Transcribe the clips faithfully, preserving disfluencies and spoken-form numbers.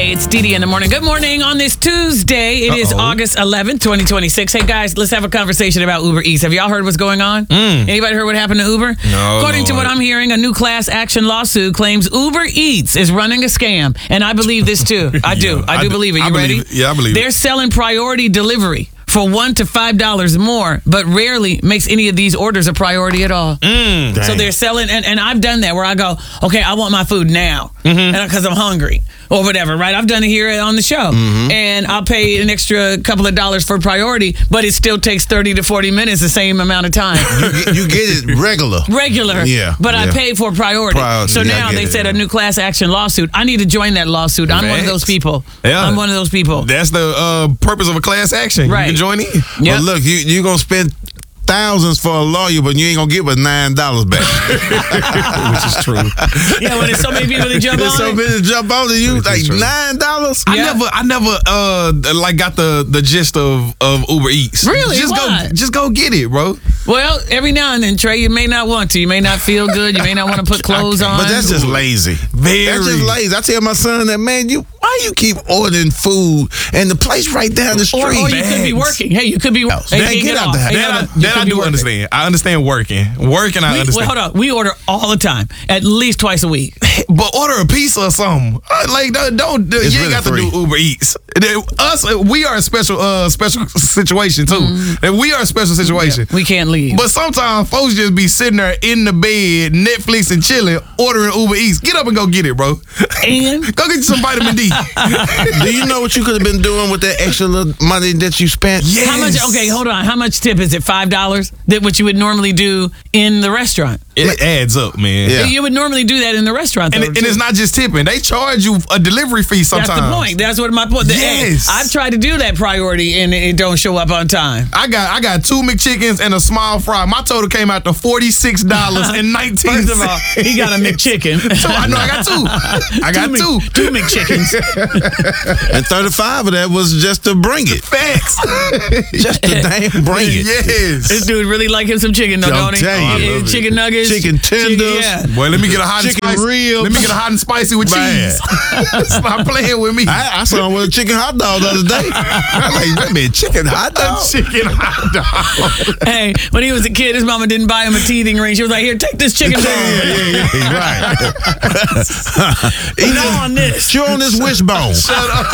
Hey, it's Dee Dee in the morning. Good morning on this Tuesday. It Uh-oh. is August eleventh, twenty twenty-six. Hey, guys, let's have a conversation about Uber Eats. Have y'all heard what's going on? Mm. Anybody heard what happened to Uber? No. According no, to what I... I'm hearing, a new class action lawsuit claims Uber Eats is running a scam. And I believe this, too. I do. yeah, I do I believe it. You I ready? Believe it. Yeah, I believe They're it. They're selling priority delivery for one to five dollars more, but rarely makes any of these orders a priority at all. Mm, so they're selling, and, and I've done that where I go, okay, I want my food now because mm-hmm. I'm hungry or whatever, right? I've done it here on the show, mm-hmm. and I'll pay an extra couple of dollars for priority, but it still takes thirty to forty minutes, the same amount of time. you, get, you get it regular. Regular, yeah. But yeah. I paid for priority. priority. So now they it, said yeah. a new class action lawsuit. I need to join that lawsuit. I'm Thanks. one of those people. Yeah. I'm one of those people. That's the uh, purpose of a class action. Right. You can join in. Yep. But look, you you gonna spend thousands for a lawyer, but you ain't gonna get but nine dollars back. Which is true. Yeah, when there's so many people that jump there's on so it. many to jump on it, you Which like nine dollars. I yeah. never, I never, uh, like got the the gist of of Uber Eats. Really? Just Why? go, just go get it, bro. Well, every now and then, Trey, you may not want to. You may not feel good. You may not want to put clothes on. But that's just lazy. Very. That's just lazy. I tell my son that, man, you why you keep ordering food and the place right down the street? Or, or you could be working. Hey, you could be. Hey, man, get, get out the house. That, I, that I do understand. I understand working. Working, I we, understand. Well, hold on. We order all the time, at least twice a week. But order a pizza or something. Like, don't, don't you ain't really got free. to do Uber Eats. Us, we are a special, uh, special situation too. Mm. We are a special situation. Yeah, we can't leave. But sometimes folks just be sitting there in the bed, Netflix and chilling, ordering Uber Eats. Get up and go get it, bro. And go get you some vitamin D. Do you know what you could have been doing with that extra little money that you spent? Yes. How much? Okay, hold on. How much tip is it? Five dollars? That what you would normally do in the restaurant? It adds up, man. Yeah. You would normally do that in the restaurant, though, and, it, and it's not just tipping. They charge you a delivery fee sometimes. That's the point. That's what my point. The, yes. I've tried to do that priority and it don't show up on time. I got I got two McChickens and a small fry. My total came out to forty-six dollars and nineteen cents. First of all, he got a McChicken. So I know I got two. I got two. Two, two McChickens. And thirty-five of that was just to bring it. Facts. Just to damn bring it. Yes. This dude really like him some chicken, though, don't he? Tell you. Oh, chicken nuggets. Chicken tenders. Chicken, yeah. Boy, let me get a hot chicken and spicy. ribs. Let me get a hot and spicy with Man. cheese. Stop playing with me. I, I saw him with a chicken hot dog the other day. I'm like, wait a minute, chicken hot dog? Chicken hot dog. Hey, when he was a kid, his mama didn't buy him a teething ring. She was like, here, take this chicken dog. Yeah, yeah, yeah, right. Eat on this. Chew on this wishbone. Shut up.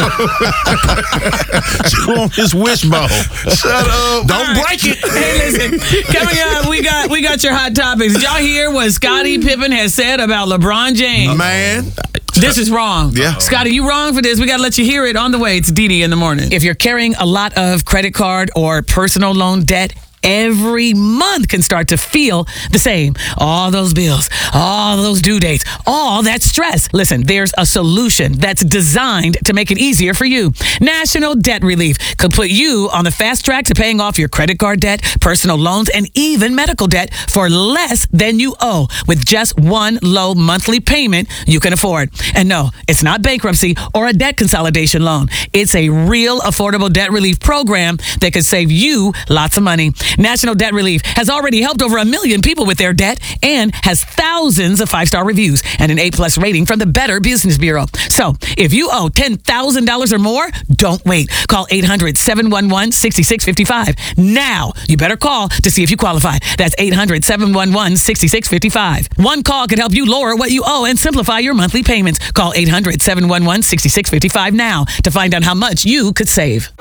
Chew on this wishbone. Shut up. Don't All right. break it. Hey, listen. Coming up, we got we got your hot topics. Did y'all hear what Scottie Pippen has said about LeBron James? Man. This is wrong. Yeah. Scotty, you wrong for this. We got to let you hear it on the way. It's Dee Dee in the morning. If you're carrying a lot of credit card or personal loan debt, every month can start to feel the same. All those bills, all those due dates, all that stress. Listen, there's a solution that's designed to make it easier for you. National Debt Relief could put you on the fast track to paying off your credit card debt, personal loans, and even medical debt for less than you owe with just one low monthly payment you can afford. And no, it's not bankruptcy or a debt consolidation loan. It's a real affordable debt relief program that could save you lots of money. National Debt Relief has already helped over a million people with their debt and has thousands of five-star reviews and an A-plus rating from the Better Business Bureau. So if you owe ten thousand dollars or more, don't wait. Call eight hundred, seven one one, six six five five. Now, you better call to see if you qualify. That's eight hundred, seven one one, six six five five. One call could help you lower what you owe and simplify your monthly payments. Call eight hundred, seven one one, six six five five now to find out how much you could save.